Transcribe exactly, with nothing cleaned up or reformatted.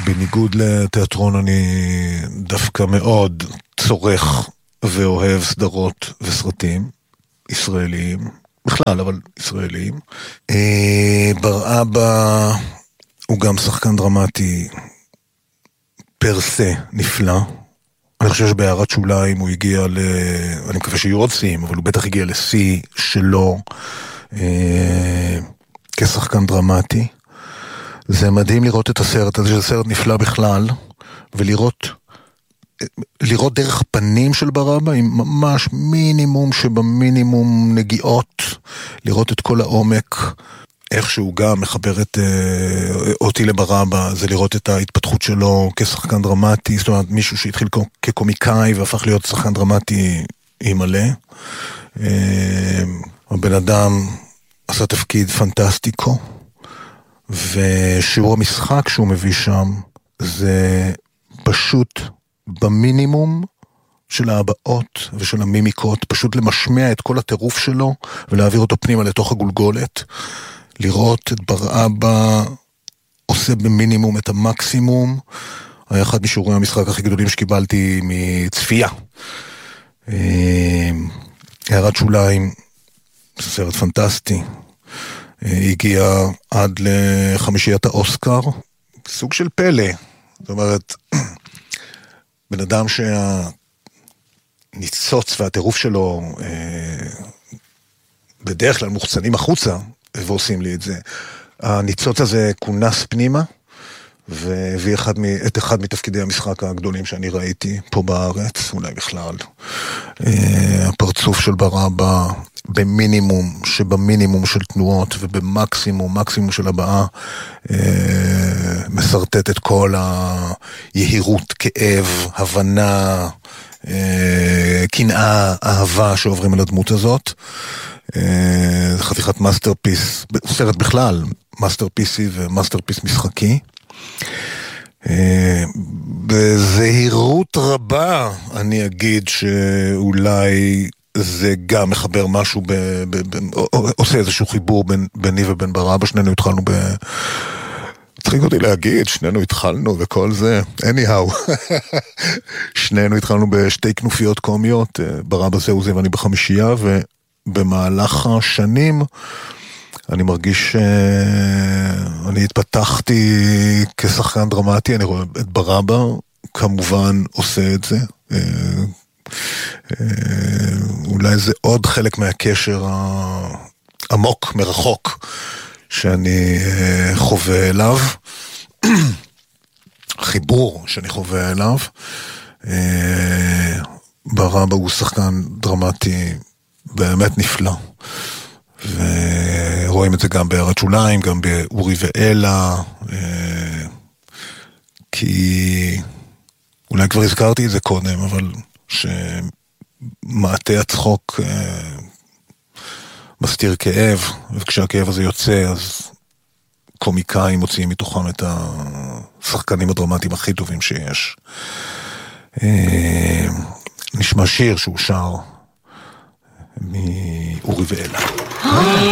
בניגוד לתיאטרון אני דווקא מאוד צורך ואוהב סדרות וסרטים ישראליים, בכלל, אבל ישראליים. בר אבא הוא גם שחקן דרמטי פרסה נפלא. אני חושב שבהערת שוליים הוא הגיע ל... אני מקווה שיהיו עוד סיים, אבל הוא בטח הגיע לשיא שלו אה, כשחקן דרמטי. זה מדהים לראות את הסרט הזה, שזה סרט נפלא בכלל, ולראות לראות דרך פנים של בר אבא, עם ממש מינימום שבמינימום נגיעות, לראות את כל העומק, איך שהוא גם מחבר את אה, אותי לבר אבא, זה לראות את ההתפתחות שלו כשחקן דרמטי, זאת אומרת מישהו שהתחיל כקומיקאי והפך להיות שחקן דרמטי עם מלא. אה, הבן אדם עשה תפקיד פנטסטיקו, ושיעור המשחק שהוא מביא שם, זה פשוט במינימום של ההבאות ושל המימיקות, פשוט למשמע את כל הטירוף שלו, ולהעביר אותו פנימה לתוך הגולגולת, לראות את בר אבא עושה במינימום את המקסימום. היה אחד משיעורי המשחק הכי גדולים שקיבלתי מצפייה. הערת שוליים, זה סרט פנטסטי, הגיע עד לחמישיית האוסקר, סוג של פלא. זאת אומרת, בן אדם שהניצוץ והטירוף שלו בדרך כלל מוחצנים החוצה, ועושים לי את זה. הניצוץ הזה כונס פנימה, והביא אחד, את אחד מתפקידי המשחק הגדולים שאני ראיתי פה בארץ, אולי בכלל. הפרצוף של בר אבא במינימום, שבמינימום של תנועות, ובמקסימום, מקסימום של הבאה, מסרטט את כל היהירות, כאב, הבנה, קנאה, אהבה שעוברים על הדמות הזאת. זה חתיכת מאסטרפיס, סרט בכלל, מאסטרפיסי ומאסטרפיס משחקי. בזהירות רבה אני אגיד שאולי זה גם מחבר משהו, ב, ב, ב, עושה איזשהו חיבור בין, ביני ובין בר אבא. שנינו התחלנו ב... צריכים אותי להגיד, שנינו התחלנו וכל זה, anyhow. שנינו התחלנו בשתי כנופיות קומיות, בר אבא זה וזה ואני בחמישייה, ובמהלך השנים אני מרגיש שאני התפתחתי כשחקן דרמטי, אני רואה את בר אבא כמובן עושה את זה, אולי זה עוד חלק מהקשר העמוק מרחוק שאני חווה אליו, חיבור שאני חווה אליו. בר אבא הוא שחקן דרמטי באמת נפלא, ורואים את זה גם בהערת שוליים, גם באורי ואלה, כי אולי כבר הזכרתי את זה קודם, אבל שמעטה הצחוק מסתיר כאב, וכשהכאב הזה יוצא, אז קומיקאים מוציאים מתוכם את השחקנים הדרמטיים הכי טובים שיש. נשמע שיר שהוא שר מאורי ואלה.